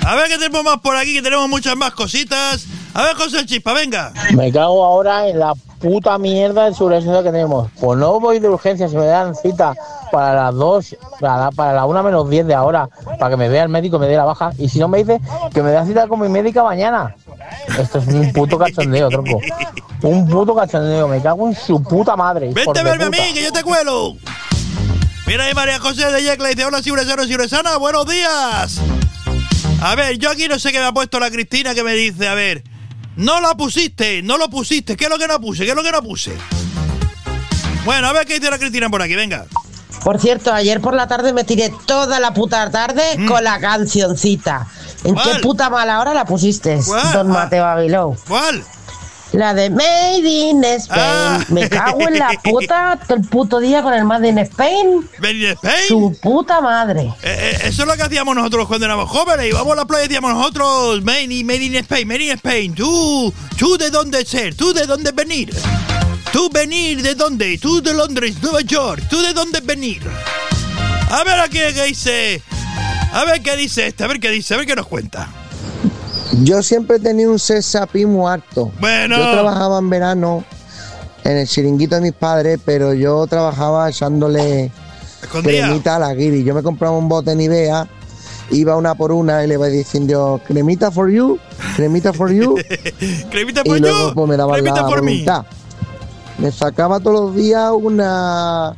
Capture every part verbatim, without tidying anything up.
A ver qué tenemos más por aquí, que tenemos muchas más cositas. A ver, José Chispa, venga. Me cago ahora en la puta mierda de seguridad que tenemos. Pues no voy de urgencia, si me dan cita para las dos, para la, para la una menos diez de ahora, para que me vea el médico, me dé la baja. Y si no me dice que me dé cita con mi médica mañana. Esto es un puto cachondeo, tronco. Un puto cachondeo, me cago en su puta madre. Vente a verme a mí, que yo te cuelo. Mira ahí María José de Yecla dice, hola Ciuresano, Ciuresana, buenos días. A ver, yo aquí no sé qué me ha puesto la Cristina, que me dice, a ver, no la pusiste, no lo pusiste, ¿qué es lo que no puse? ¿Qué es lo que no puse? Bueno, a ver qué dice la Cristina por aquí, venga. Por cierto, ayer por la tarde me tiré toda la puta tarde mm. con la cancioncita. ¿En ¿Cuál? qué puta mala hora la pusiste, ¿Cuál? don Mateo Aguiló? ¿Cuál? La de Made in Spain. Ah. Me cago en la puta todo el puto día con el Made in Spain. ¿Made in Spain? Su puta madre. Eh, eh, eso es lo que hacíamos nosotros cuando éramos jóvenes. Íbamos a la playa y decíamos nosotros, Made in, made in Spain, Made in Spain. Tú, tú de dónde ser, tú de dónde venir. Tú venir de dónde, tú de Londres, Nueva York, tú de dónde venir. A ver aquí qué dice. A ver qué dice este, a ver qué dice, a ver qué nos cuenta. Yo siempre he tenido un sesapí muy alto. Bueno. Yo trabajaba en verano en el chiringuito de mis padres, pero yo trabajaba echándole ¿Escondía? cremita a la guiri. Yo me compraba un bote Nivea, iba una por una y le iba diciendo, cremita for you, cremita for you. cremita for y luego, you, pues, me daba cremita la for voluntad. Me sacaba todos los días una...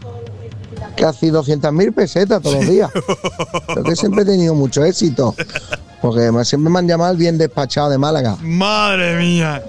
casi doscientas mil pesetas todos los días. Creo que siempre he tenido mucho éxito. Porque siempre me han llamado el bien despachado de Málaga. Madre mía.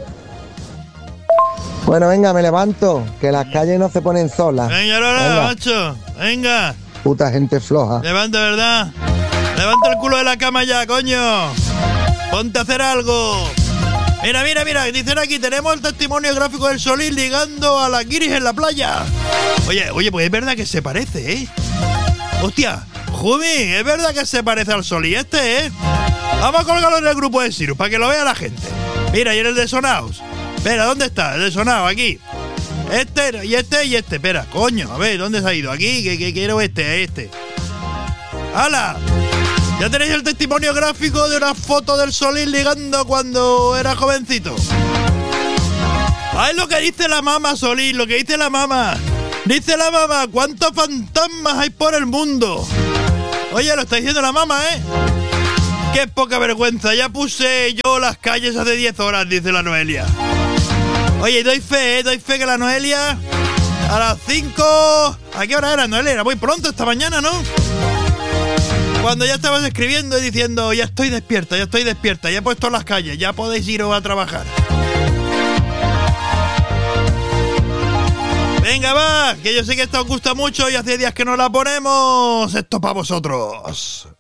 Bueno, venga, me levanto, que las calles no se ponen solas. Venga, Lola, macho, venga. Puta gente floja. Levanta, ¿verdad? Levanta el culo de la cama ya, coño. Ponte a hacer algo. Mira, mira, mira, dicen aquí, tenemos el testimonio gráfico del Solís ligando a la guiris en la playa. Oye, oye, pues es verdad que se parece, ¿eh? Hostia, Jumi, es verdad que se parece al Solís este, ¿eh? Vamos a colgarlo en el grupo de Sirius para que lo vea la gente. Mira, y en el de Sonaos. Espera, ¿dónde está? El de Sonaos, aquí. Este, y este, y este. Espera, coño, a ver, ¿dónde se ha ido? Aquí, que, que quiero este, este. ¡Hala! Ya tenéis el testimonio gráfico de una foto del Solís ligando cuando era jovencito. ¡Ah, es lo que dice la mamá, Solís! Lo que dice la mamá. Dice la mamá, ¿cuántos fantasmas hay por el mundo? Oye, lo está diciendo la mamá, ¿eh? ¡Qué poca vergüenza! Ya puse yo las calles hace diez horas, dice la Noelia. Oye, doy fe, ¿eh? Doy fe que la Noelia a las cinco... ¿A qué hora era, Noelia? Era muy pronto esta mañana, ¿no? Cuando ya estabas escribiendo y diciendo, ya estoy despierta, ya estoy despierta, ya he puesto las calles, ya podéis iros a trabajar. Venga, va, que yo sé que esta os gusta mucho y hace días que no la ponemos. Esto para vosotros.